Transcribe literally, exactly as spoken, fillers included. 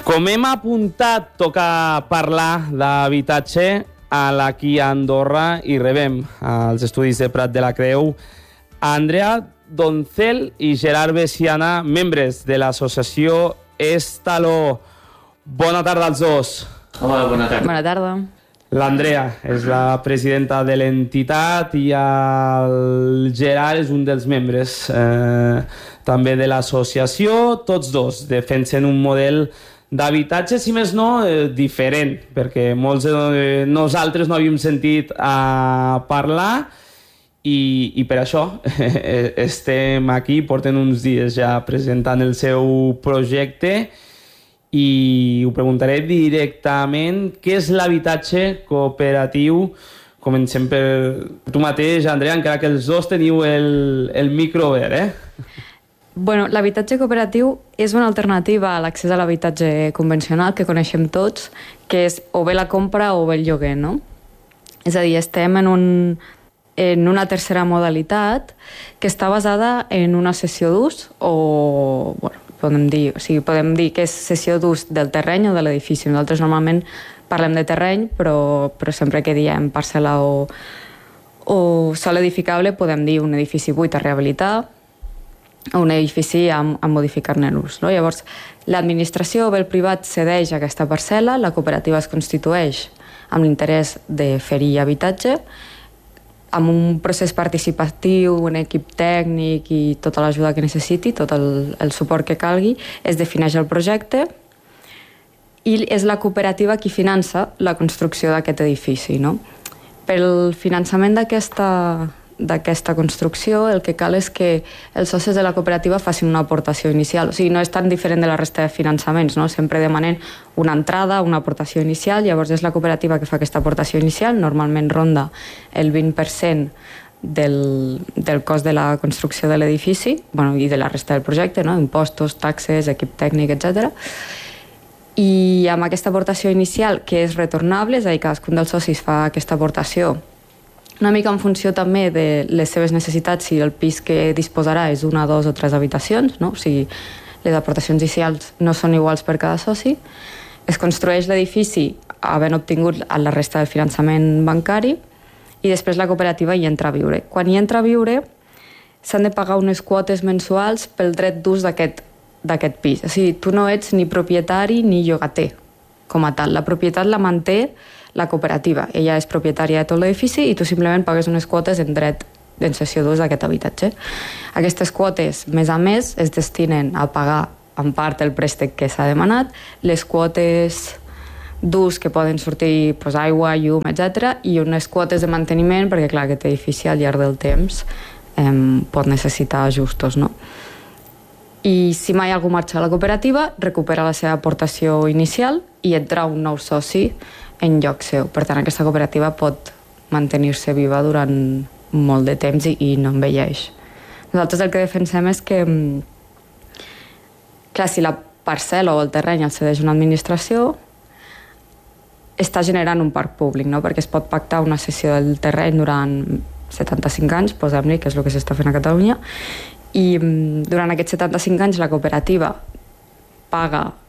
Com hem apuntat, toca parlar d'habitatge a l'Aquí a Andorra i rebem als estudis de Prat de la Creu Andrea Doncel i Gerard Bessiana, membres de l'associació Estaló. Bona tarda als dos. Hola, bona tarda. Bona tarda. L'Andrea és la presidenta de l'entitat i el Gerard és un dels membres eh, també de l'associació. Tots dos defensen un model d'habitatge, si més no, eh, diferent, perquè molts de nosaltres no havíem sentit a parlar i, i per això eh, estem aquí, porten uns dies ja presentant el seu projecte i ho preguntaré directament. Què és l'habitatge cooperatiu? Comencem per tu mateix, Andrea, encara que els dos teniu el, el micro obert, eh? Bueno, l'habitatge cooperatiu és una alternativa a l'accés a l'habitatge convencional que coneixem tots, que és o bé la compra o bé el lloguer, no? És a dir, estem en, un, en una tercera modalitat que està basada en una cessió d'ús o, bueno, podem dir, o sigui, podem dir que és cessió d'ús del terreny o de l'edifici. Nosaltres normalment parlem de terreny, però, però sempre que diem parcel·la o, o sòl edificable podem dir un edifici buit a rehabilitar o un edifici a, a modificar-ne l'ús, no? Llavors, l'administració o bé el privat cedeix aquesta parcel·la, la cooperativa es constitueix amb l'interès de fer-hi habitatge, amb un procés participatiu, un equip tècnic i tota l'ajuda que necessiti, tot el, el suport que calgui, es defineix el projecte i és la cooperativa qui finança la construcció d'aquest edifici, no? Pel finançament d'aquesta d'aquesta construcció, el que cal és que els socis de la cooperativa facin una aportació inicial. O sigui, no és tan diferent de la resta de finançaments, no? Sempre demanen una entrada, una aportació inicial, llavors és la cooperativa que fa aquesta aportació inicial, normalment ronda el vint per cent del, del cost de la construcció de l'edifici, bueno, i de la resta del projecte, no? Impostos, taxes, equip tècnic, etcètera. I amb aquesta aportació inicial, que és retornable, és a dir, cadascun dels socis fa aquesta aportació una mica en funció també de les seves necessitats, si el pis que disposarà és una, dos o tres habitacions, no? O sigui, les aportacions inicials no són iguals per cada soci. Es construeix l'edifici havent obtingut la resta del finançament bancari i després la cooperativa hi entra a viure. Quan hi entra a viure s'han de pagar unes quotes mensuals pel dret d'ús d'aquest d'aquest pis. O sigui, tu no ets ni propietari ni llogater com a tal. La propietat la manté la cooperativa. Ella és propietària de tot l'edifici i tu simplement pagues unes quotes en dret en cessió d'ús d'aquest habitatge. Aquestes quotes, més a més, es destinen a pagar en part el préstec que s'ha demanat, les quotes d'ús que poden sortir doncs, aigua, llum, etcètera, i unes quotes de manteniment, perquè clar, aquest edifici al llarg del temps eh, pot necessitar ajustos, no? I si mai algú marxa a la cooperativa, recupera la seva aportació inicial i entra un nou soci en lloc seu. Per tant, aquesta cooperativa pot mantenir-se viva durant molt de temps i, i no envelleix. Nosaltres el que defensem és que, clar, si la parcel·la o el terreny el cedeix una administració, està generant un parc públic, no? Perquè es pot pactar una cessió del terreny durant setanta-cinc anys, posem-li, que és el que s'està fent a Catalunya, i durant aquests setanta-cinc anys la cooperativa paga